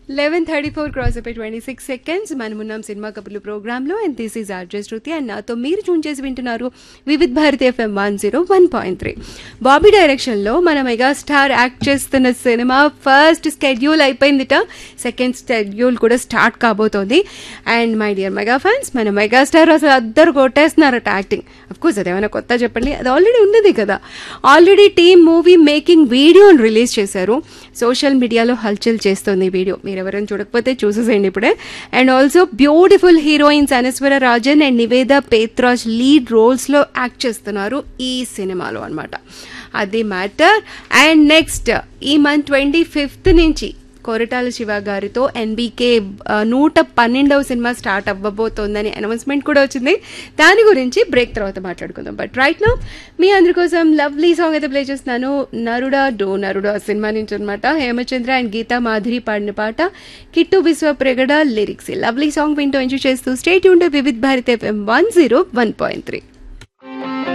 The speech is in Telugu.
11:34 క్రాస్ అయిపోయి 26 సెకండ్స్ మనమున్నాం సినిమా కబుర్లు ప్రోగ్రాంలో. And this is RJ Shruti and నాతో మీరు ట్యూన్ చేసి వింటున్నారు వివిధ్ భారతి FM 101.3. బాబీ డైరెక్షన్లో మన మెగాస్టార్ యాక్ట్ చేస్తున్న cinema first schedule అయిపోయిందిట, second schedule కూడా స్టార్ట్ కాబోతోంది. And my dear mega fans, మన మెగాస్టార్ అసలు అద్దరు కొట్టేస్తున్నారట యాక్టింగ్. అఫ్ కోర్స్ అదేమైనా కొత్త చెప్పండి, అది ఆల్రెడీ ఉన్నది కదా. ఆల్రెడీ టీమ్ మూవీ మేకింగ్ వీడియోని రిలీజ్ చేశారు. సోషల్ మీడియాలో హల్చల్ చేస్తుంది ఈ వీడియో, మీరు ఎవరైనా చూడకపోతే చూసేసేయండి ఇప్పుడే. And also beautiful heroines Anaswara Rajan and Niveda Pethuraj lead రోల్స్లో act చేస్తున్నారు ఈ సినిమాలో అనమాట. అది మ్యాటర్. అండ్ నెక్స్ట్ ఈ మంత్ 25th నుంచి కొరటాల శివ గారితో ఎన్బీకే 112వ సినిమా స్టార్ట్ అవ్వబోతోందని అనౌన్స్మెంట్ కూడా వచ్చింది. దాని గురించి బ్రేక్ తర్వాత మాట్లాడుకుందాం. బట్ రైట్ నౌ మీ అందరి కోసం లవ్లీ సాంగ్ అయితే ప్లే చేస్తున్నాను. నరుడా డో నరుడా సినిమా నుంచి అనమాట. హేమచంద్ర అండ్ గీతా మాధురి పాడిన పాట, కిట్టు విశ్వ ప్రెగడ లిరిక్స్. లవ్లీ సాంగ్ వింటూ ఎంజాయ్ చేస్తూ stay tuned Vividh Bharati FM 101.3.